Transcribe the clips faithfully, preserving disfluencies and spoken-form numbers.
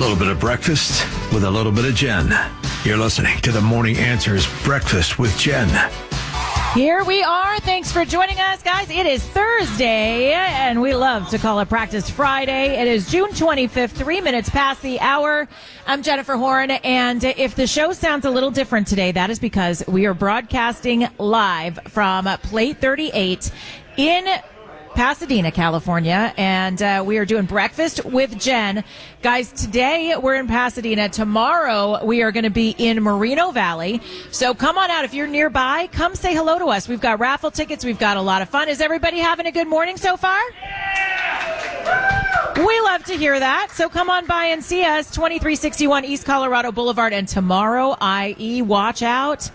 little bit of breakfast with a little bit of Jen. You're listening to the Morning Answers Breakfast with Jen. Here we are. Thanks for joining us, guys. It is Thursday, and we love to call it Practice Friday. It is June twenty-fifth, three minutes past the hour. I'm Jennifer Horn, and if the show sounds a little different today, that is because we are broadcasting live from Plate thirty-eight in Pasadena, California, and uh, we are doing Breakfast with Jen. Guys, today we're in Pasadena. Tomorrow we are going to be in Moreno Valley. So come on out. If you're nearby, come say hello to us. We've got raffle tickets. We've got a lot of fun. Is everybody having a good morning so far? Yeah! We love to hear that. So come on by and see us, twenty-three sixty-one East Colorado Boulevard. And tomorrow, that is, watch out.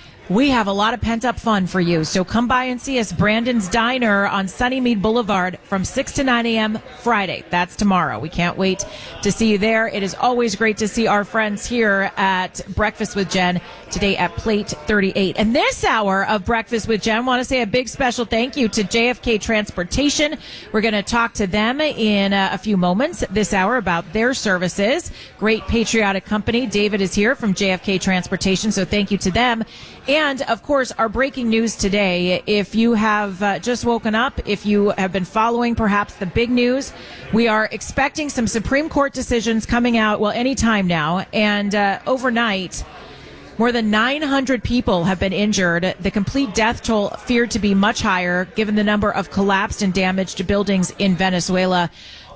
We have a lot of pent-up fun for you, so come by and see us. Brandon's Diner on Sunnymead Boulevard from six to nine a.m. Friday. That's tomorrow. We can't wait to see you there. It is always great to see our friends here at Breakfast with Jen, today at Plate thirty-eight. And this hour of Breakfast with Jen, I want to say a big special thank you to J F K Transportation. We're going to talk to them in a few moments this hour about their services. Great patriotic company. David is here from J F K Transportation, so thank you to them. And, of course, our breaking news today, if you have uh, just woken up, if you have been following perhaps the big news, we are expecting some Supreme Court decisions coming out, well, any time now. And uh, overnight, more than nine hundred people have been injured. The complete death toll feared to be much higher, given the number of collapsed and damaged buildings in Venezuela.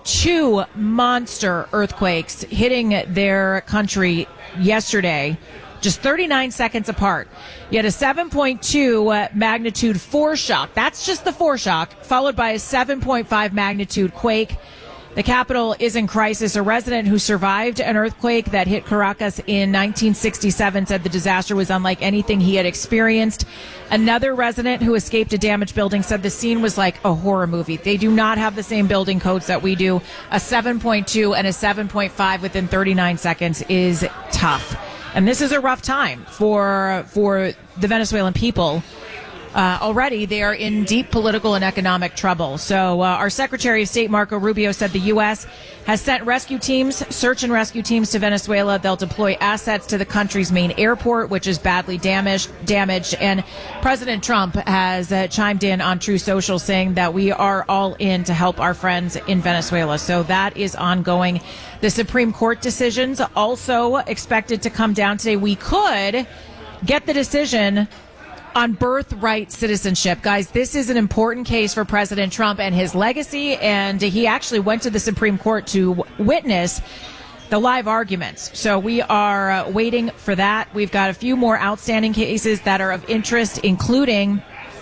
Two monster earthquakes hitting their country yesterday, just thirty-nine seconds apart. You had a seven point two uh, magnitude foreshock. That's just the foreshock, followed by a seven point five magnitude quake. The capital is in crisis. A resident who survived an earthquake that hit Caracas in nineteen sixty-seven said the disaster was unlike anything he had experienced. Another resident who escaped a damaged building said the scene was like a horror movie. They do not have the same building codes that we do. A seven point two and a seven point five within thirty-nine seconds is tough. And this is a rough time for for the Venezuelan people. Uh, already, they are in deep political and economic trouble. So uh, our Secretary of State, Marco Rubio, said the U S has sent rescue teams, search and rescue teams to Venezuela. They'll deploy assets to the country's main airport, which is badly damaged. damaged. And President Trump has uh, chimed in on True Social saying that we are all in to help our friends in Venezuela. So that is ongoing. The Supreme Court decisions also expected to come down today. We could get the decision on birthright citizenship. Guys, this is an important case for President Trump and his legacy, and he actually went to the Supreme Court to witness the live arguments. So we are uh, waiting for that. We've got a few more outstanding cases that are of interest, including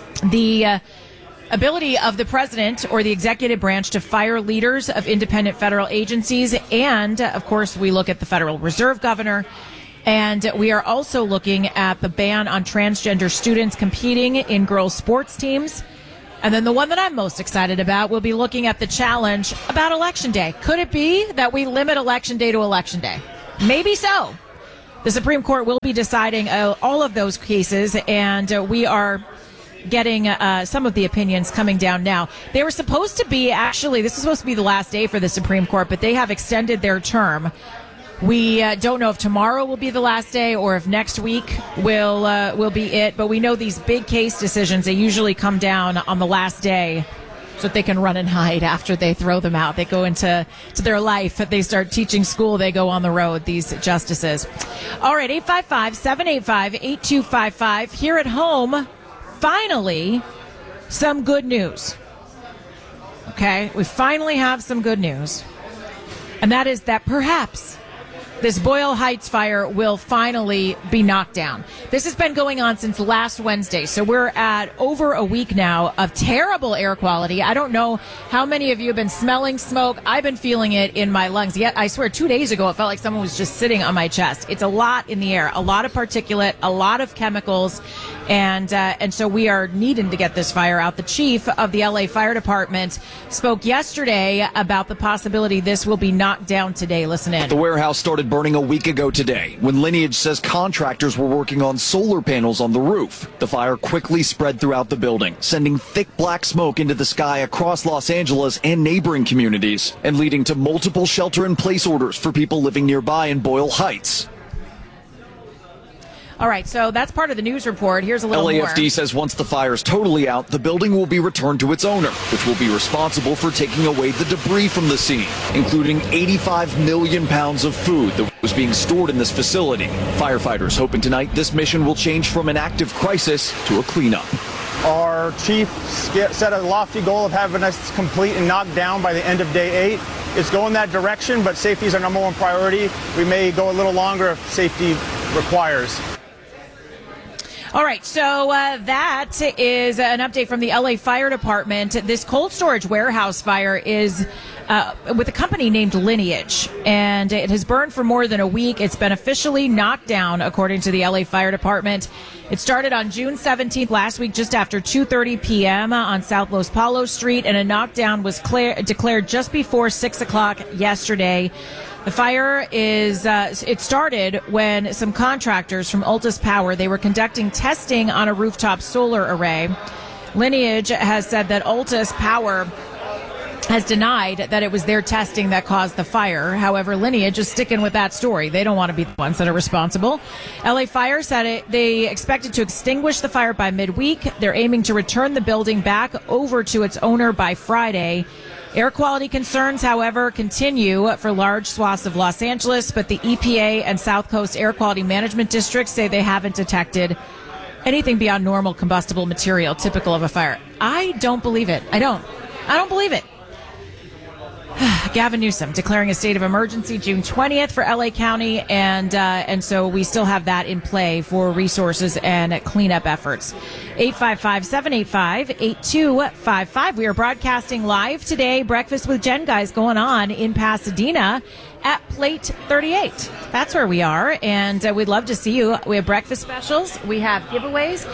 the uh, ability of the president or the executive branch to fire leaders of independent federal agencies. And, uh, of course, we look at the Federal Reserve governor. And we are also looking at the ban on transgender students competing in girls' sports teams. And then the one that I'm most excited about, we'll be looking at the challenge about Election Day. Could it be that we limit Election Day to Election Day? Maybe so. The Supreme Court will be deciding uh, all of those cases, and uh, we are getting uh, some of the opinions coming down now. They were supposed to be, actually, this is supposed to be the last day for the Supreme Court, but they have extended their term. We uh, don't know if tomorrow will be the last day or if next week will uh, will be it. But we know these big case decisions, they usually come down on the last day so that they can run and hide after they throw them out. They go into to their life. They start teaching school. They go on the road, these justices. All right, eight five five, seven eight five, eight two five five. Here at home, finally, some good news. Okay, we finally have some good news. And that is that perhaps this Boyle Heights fire will finally be knocked down. This has been going on since last Wednesday, so we're at over a week now of terrible air quality. I don't know how many of you have been smelling smoke. I've been feeling it in my lungs. Yet, I swear, two days ago, it felt like someone was just sitting on my chest. It's a lot in the air, a lot of particulate, a lot of chemicals, and uh, and so we are needing to get this fire out. The chief of the L A Fire Department spoke yesterday about the possibility this will be knocked down today. Listen in. The warehouse started started burning a week ago today when Lineage says contractors were working on solar panels on the roof. The fire quickly spread throughout the building, sending thick black smoke into the sky across Los Angeles and neighboring communities, and leading to multiple shelter-in-place orders for people living nearby in Boyle Heights. All right, so that's part of the news report. Here's a little L A F D more. says once the fire is totally out, the building will be returned to its owner, which will be responsible for taking away the debris from the scene, including eighty-five million pounds of food that was being stored in this facility. Firefighters hoping tonight this mission will change from an active crisis to a cleanup. Our chief set a lofty goal of having us complete and knocked down by the end of day eight. It's going that direction, but safety is our number one priority. We may go a little longer if safety requires. All right, so uh, that is an update from the L A Fire Department. This cold storage warehouse fire is uh, with a company named Lineage, and it has burned for more than a week. It's been officially knocked down, according to the L A Fire Department. It started on June seventeenth last week, just after two thirty p.m. on South Los Palos Street, and a knockdown was clear, declared just before six o'clock yesterday. The fire is, uh, it started when some contractors from Altus Power, they were conducting testing on a rooftop solar array. Lineage has said that Altus Power has denied that it was their testing that caused the fire. However, Lineage is sticking with that story. They don't want to be the ones that are responsible. L A Fire said it, they expected to extinguish the fire by midweek. They're aiming to return the building back over to its owner by Friday. Air quality concerns, however, continue for large swaths of Los Angeles, but the E P A and South Coast Air Quality Management District say they haven't detected anything beyond normal combustible material typical of a fire. I don't believe it. I don't. I don't believe it. Gavin Newsom declaring a state of emergency June twentieth for L A County, and uh, and so we still have that in play for resources and cleanup efforts. eight five five, seven eight five, eight two five five. We are broadcasting live today. Breakfast with Jen guys going on in Pasadena at Plate thirty-eight. That's where we are, and uh, we'd love to see you. We have breakfast specials. We have giveaways.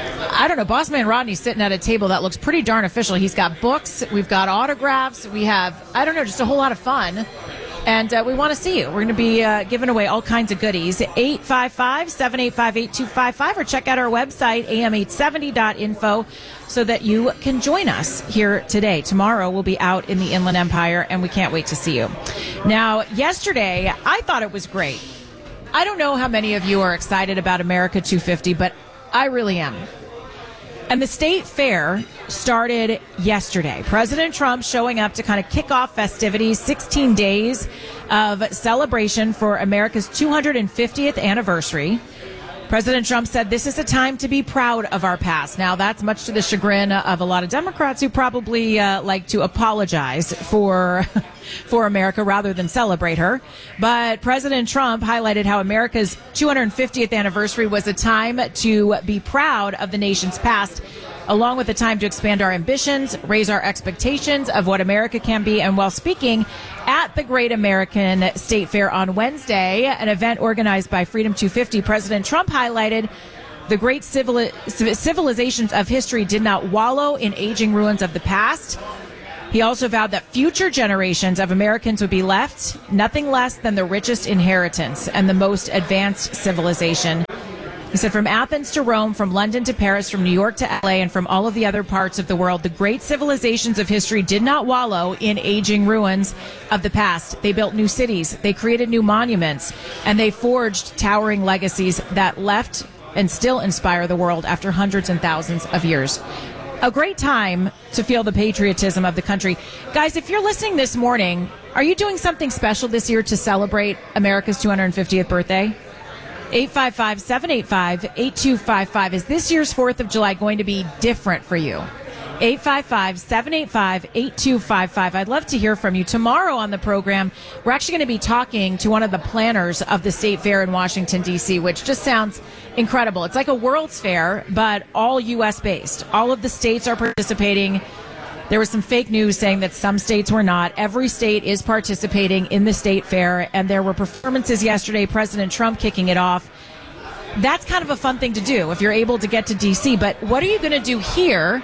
I don't know, Boss Man Rodney's sitting at a table that looks pretty darn official. He's got books. We've got autographs. We have, I don't know, just a whole lot of fun. And uh, we want to see you. We're going to be uh, giving away all kinds of goodies. eight five five, seven eight five, eight two five five, or check out our website, a m eight seventy dot info, so that you can join us here today. Tomorrow we'll be out in the Inland Empire, and we can't wait to see you. Now, yesterday, I thought it was great. I don't know how many of you are excited about America two fifty, but I really am. And the state fair started yesterday. President Trump showing up to kind of kick off festivities, sixteen days of celebration for America's two hundred fiftieth anniversary. President Trump said this is a time to be proud of our past. Now, that's much to the chagrin of a lot of Democrats who probably uh, like to apologize for for America rather than celebrate her. But President Trump highlighted how America's two hundred fiftieth anniversary was a time to be proud of the nation's past, along with a time to expand our ambitions, raise our expectations of what America can be. And while speaking at the Great American State Fair on Wednesday, an event organized by Freedom two fifty, President Trump highlighted the great civil- civilizations of history did not wallow in aging ruins of the past. He also vowed that future generations of Americans would be left nothing less than the richest inheritance and the most advanced civilization. He said, from Athens to Rome, from London to Paris, from New York to L A, and from all of the other parts of the world, the great civilizations of history did not wallow in aging ruins of the past. They built new cities, they created new monuments, and they forged towering legacies that left and still inspire the world after hundreds and thousands of years. A great time to feel the patriotism of the country. Guys, if you're listening this morning, are you doing something special this year to celebrate America's two hundred fiftieth birthday? eight five five, seven eight five, eight two five five. Is this year's fourth of July going to be different for you? eight five five, seven eight five, eight two five five. I'd love to hear from you. Tomorrow on the program, we're actually going to be talking to one of the planners of the State Fair in Washington, D C, which just sounds incredible. It's like a World's Fair, but all U S based. All of the states are participating. There was some fake news saying that some states were not. Every state is participating in the State Fair, and there were performances yesterday, President Trump kicking it off. That's kind of a fun thing to do if you're able to get to D C, but what are you going to do here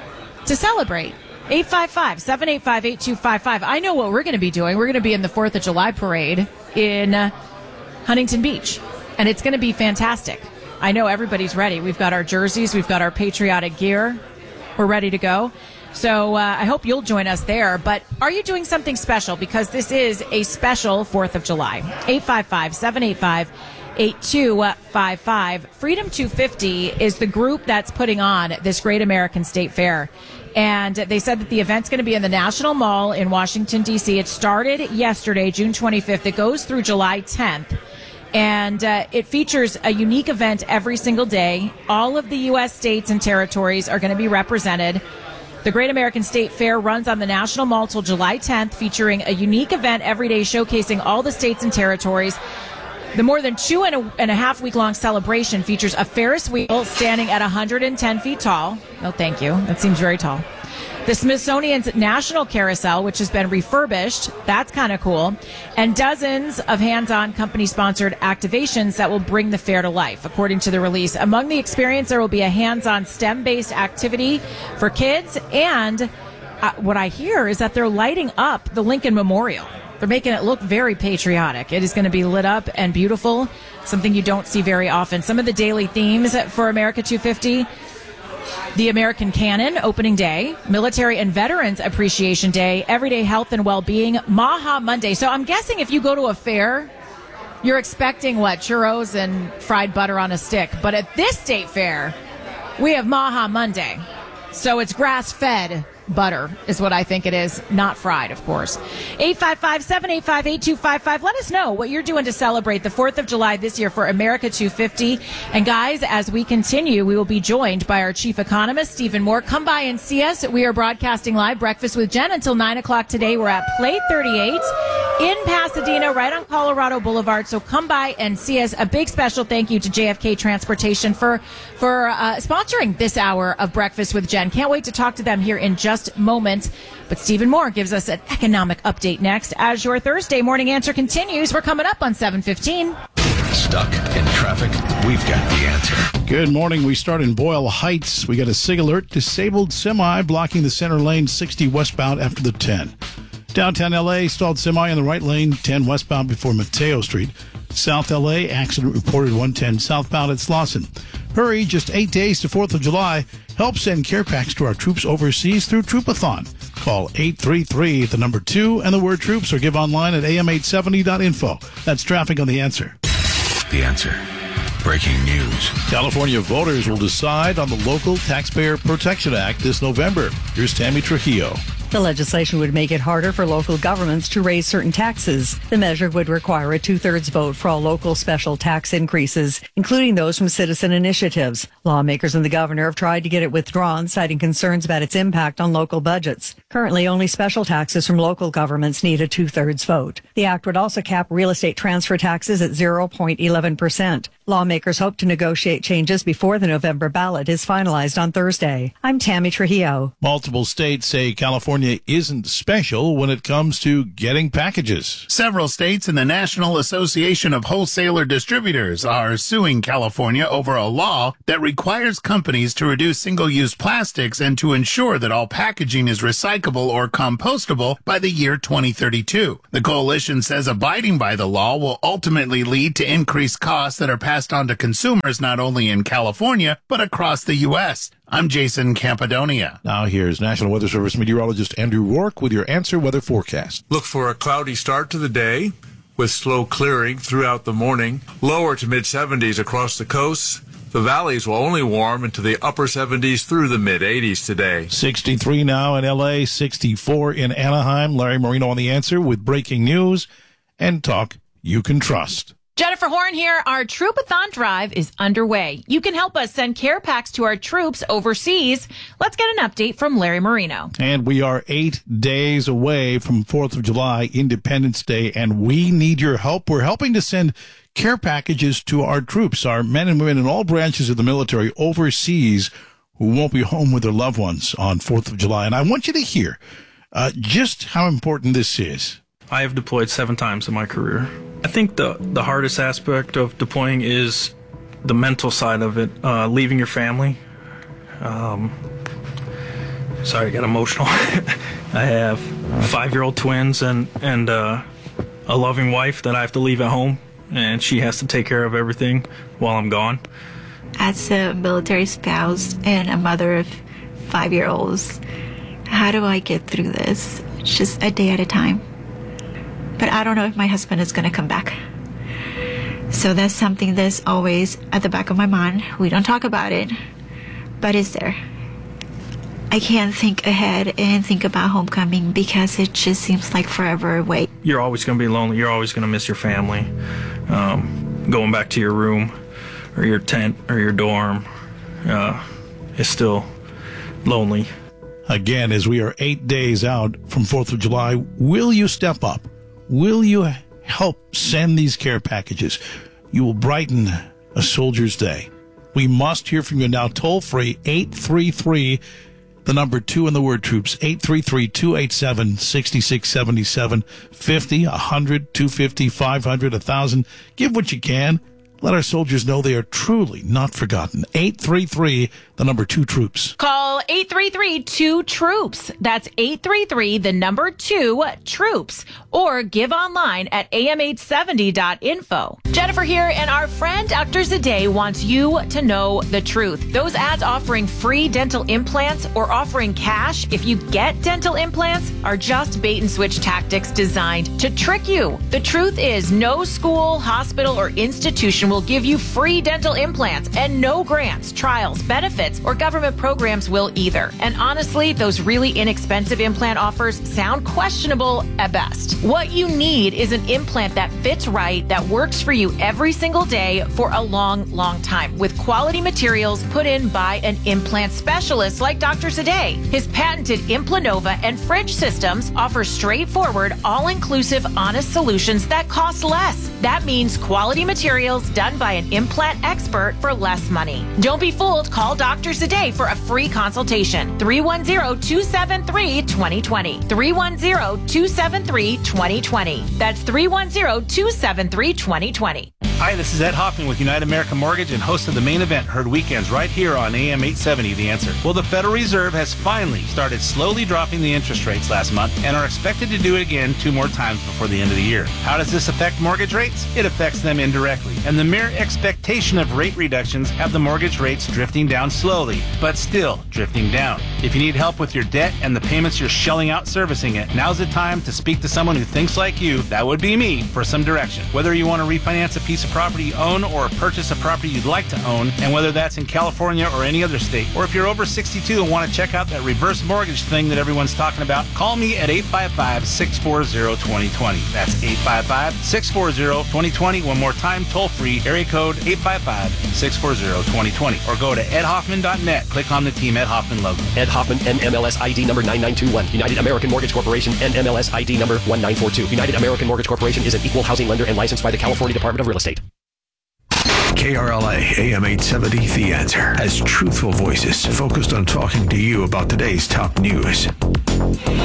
to celebrate? eight five five, seven eight five, eight two five five. I know what we're going to be doing. We're going to be in the fourth of July parade in uh, Huntington Beach, and it's going to be fantastic. I know everybody's ready. We've got our jerseys. We've got our patriotic gear. We're ready to go. So uh, I hope you'll join us there. But are you doing something special? Because this is a special fourth of July. eight five five, seven eight five, eight two five five. Freedom two fifty is the group that's putting on this Great American State Fair. And they said that the event's going to be in the National Mall in Washington, D C. It started yesterday, June twenty-fifth. It goes through July tenth. And uh, it features a unique event every single day. All of the U S states and territories are going to be represented. The Great American State Fair runs on the National Mall till July tenth, featuring a unique event every day showcasing all the states and territories. The more than two and a, and a half week long celebration features a Ferris wheel standing at one hundred ten feet tall. No, thank you. That seems very tall. The Smithsonian's National Carousel, which has been refurbished. That's kind of cool. And dozens of hands-on company-sponsored activations that will bring the fair to life, according to the release. Among the experience, there will be a hands-on STEM-based activity for kids. And uh, what I hear is that they're lighting up the Lincoln Memorial. They're making it look very patriotic. It is going to be lit up and beautiful, something you don't see very often. Some of the daily themes for America two fifty: the American Canon, opening day, Military and Veterans Appreciation Day, Everyday Health and Well-Being, Maha Monday. So I'm guessing if you go to a fair, you're expecting, what, churros and fried butter on a stick. But at this state fair, we have Maha Monday. So it's grass-fed butter is what I think it is, not fried, of course. eight five five, seven eight five, eight two five five. Let us know what you're doing to celebrate the fourth of July this year for America two fifty. And guys, as we continue, we will be joined by our chief economist, Stephen Moore. Come by and see us. We are broadcasting live Breakfast with Jen until nine o'clock today. We're at Plate thirty-eight in Pasadena, right on Colorado Boulevard. So come by and see us. A big special thank you to J F K Transportation for, for uh, sponsoring this hour of Breakfast with Jen. Can't wait to talk to them here in just moments. But Stephen Moore gives us an economic update next. As your Thursday morning answer continues, we're coming up on seven fifteen. Stuck in traffic? We've got the answer. Good morning. We start in Boyle Heights. We got a SIG alert. Disabled semi blocking the center lane sixty westbound after the ten. Downtown L A, stalled semi in the right lane, ten westbound before Mateo Street. South L A, accident reported one ten southbound at Slauson. Hurry, just eight days to fourth of July. Help send care packs to our troops overseas through Troopathon. Call eight three three, the number two, and the word troops, or give online at a m eight seventy dot info. That's traffic on The Answer. The Answer. Breaking news. California voters will decide on the Local Taxpayer Protection Act this November. Here's Tammy Trujillo. The legislation would make it harder for local governments to raise certain taxes. The measure would require a two-thirds vote for all local special tax increases, including those from citizen initiatives. Lawmakers and the governor have tried to get it withdrawn, citing concerns about its impact on local budgets. Currently, only special taxes from local governments need a two-thirds vote. The act would also cap real estate transfer taxes at zero point one one percent. Lawmakers hope to negotiate changes before the November ballot is finalized on Thursday. I'm Tammy Trujillo. Multiple states say California isn't special when it comes to getting packages. Several states and the National Association of Wholesaler Distributors are suing California over a law that requires companies to reduce single-use plastics and to ensure that all packaging is recyclable or compostable by the year twenty thirty-two. The coalition says abiding by the law will ultimately lead to increased costs that are passed on to consumers not only in California, but across the U S. I'm Jason Campadonia. Now here's National Weather Service meteorologist Andrew Rourke with your Answer Weather forecast. Look for a cloudy start to the day with slow clearing throughout the morning. Lower to mid seventies across the coast. The valleys will only warm into the upper seventies through the mid eighties today. sixty-three now in L A, sixty-four in Anaheim. Larry Marino on The Answer with breaking news and talk you can trust. Jennifer Horn here. Our Troopathon drive is underway. You can help us send care packs to our troops overseas. Let's get an update from Larry Marino. And we are eight days away from fourth of July, Independence Day, and we need your help. We're helping to send care packages to our troops, our men and women in all branches of the military overseas who won't be home with their loved ones on fourth of July. And I want you to hear uh, just how important this is. I have deployed seven times in my career. I think the, the hardest aspect of deploying is the mental side of it, uh, leaving your family. Um, sorry, I got emotional. I have five-year-old twins and, and uh, a loving wife that I have to leave at home and she has to take care of everything while I'm gone. As a military spouse and a mother of five-year-olds, how do I get through this? It's just a day at a time. But I don't know if my husband is going to come back. So that's something that's always at the back of my mind. We don't talk about it, but it's there. I can't think ahead and think about homecoming because it just seems like forever away. You're always going to be lonely. You're always going to miss your family. Um, going back to your room or your tent or your dorm uh, is still lonely. Again, as we are eight days out from fourth of July, will you step up? Will you help send these care packages? You will brighten a soldier's day. We must hear from you now. Toll free, eight three three, the number two in the word troops, eight three three, two eight seven, six six seven seven, fifty, one hundred, two fifty, five hundred, one thousand. Give what you can. Let our soldiers know they are truly not forgotten. eight three three, the number two troops. Call eight three three, two troops. That's eight three three, the number two troops. Or give online at a m eight seventy dot info. Jennifer here, and our friend Doctor Zade wants you to know the truth. Those ads offering free dental implants or offering cash if you get dental implants are just bait and switch tactics designed to trick you. The truth is, no school, hospital, or institution will give you free dental implants, and no grants, trials, benefits, or government programs will either. And honestly, those really inexpensive implant offers sound questionable at best. What you need is an implant that fits right, that works for you every single day for a long, long time, with quality materials put in by an implant specialist like Doctor Zade. His patented Implanova and Fridge systems offer straightforward, all-inclusive, honest solutions that cost less. That means quality materials done by an implant expert for less money. Don't be fooled. Call Doctor Zade for a free consultation. three one zero, two seven three, two zero two zero. three one zero, two seven three, two zero two zero. That's three one zero, two seven three, two zero two zero. Hi, this is Ed Hoffman with United American Mortgage and host of The Main Event, heard weekends right here on A M eight seventy, The Answer. Well, the Federal Reserve has finally started slowly dropping the interest rates last month and are expected to do it again two more times before the end of the year. How does this affect mortgage rates? It affects them indirectly, and the mere expectation of rate reductions have the mortgage rates drifting down slowly, but still drifting down. If you need help with your debt and the payments you're shelling out servicing it, now's the time to speak to someone who thinks like you, that would be me, for some direction. Whether you want to refinance a piece of property you own or purchase a property you'd like to own, and whether that's in California or any other state, or if you're over sixty-two and want to check out that reverse mortgage thing that everyone's talking about, call me at eight five five, six four zero, two zero two zero. That's eight five five, six four zero, two zero two zero. One more time, toll free, area code eight five five, six four zero, two zero two zero. Or go to ed hoffman dot net. Click on the Team Ed Hoffman logo. Ed Hoffman, N M L S I D number nine nine two one. United American Mortgage Corporation, N M L S I D number one nine four two. United American Mortgage Corporation is an equal housing lender and licensed by the California Department of Real Estate. K R L A A M eight seventy, The Answer, has truthful voices focused on talking to you about today's top news.